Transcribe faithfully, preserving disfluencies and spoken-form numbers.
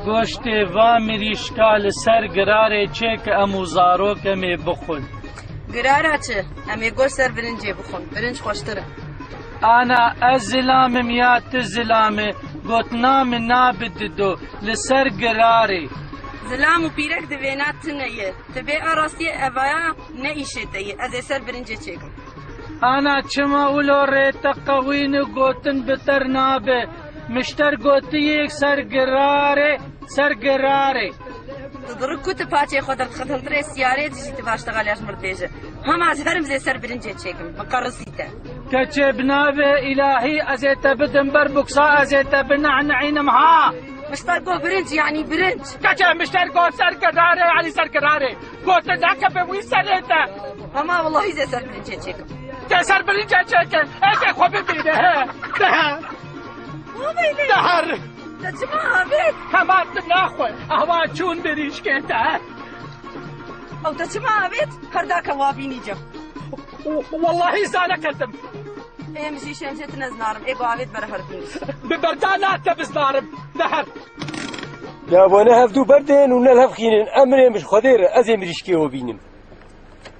گۆشتێ وا مریشکا لەسەر گرارێ چێ کە ئەموو زارۆکەمێ بخۆن. گرارە چ؟ ئەمێ گۆشت سەر برنجێ بخۆن، برنج خۆشترە. ئانا ئەس زلامم یا تو زلامێ گوتنامە نابددۆ لەسەر گرارێ. زلام و پیرەک دەوێنات تنەیە، دەبێ ئاڕاستیە ئەڤایە نەئیشێتەیە، ئەزێ سەر برنجێ چێکم. ئانا چما ولۆ ڕێتە قەوینە گوتن بتەر نابێ، مشتەر گوتیەک سەر گرارێ سەر گرارێ. دڕک کوتە پاچێ خۆ دەرخەتەنترێ سیارێ دژیتە باشتەغالیاش مردێژە. هەماز هەرم زێ سەر برنجێ چێکم، بقەڕسیتە. کەچێ بنابێ ئیلاهی ئەزێتە بدم بەر بوکسا ئەزێتە بنەعنەعینم ها. مشتەر گۆ برنج یعنی برنج. کەچێ مشتەر گۆ سەر گرارێ یعنی سەر گرارێ. گۆتە داکە بە وی سەرێتە. هەما وەڵڵاهی زێ سەر برنجێ چێکم. تێ سەر برنجێ چێکن، ئێکێ خۆ ببینە هێ. دەهە. وابەیلێ. دەهەر. دەچما ئابێت. هەماتم ناخۆی، ئەوا چوون بریشکێتە. ئەو دەچما ئابێت، هەرداکە وابینی جەم. واللهی زانە کەسم. ئێمەژی شەمجێت نەزنارم، ئێگۆ ئاوێت بەرە هەربنی. ببەردا ناتە بزنارم، دەهەر. یا بۆنە هەفتوو بەردێن و نەل هەفخینن ئەمرێ مش خۆدێرە ئەزێ مریشکێوە بینم.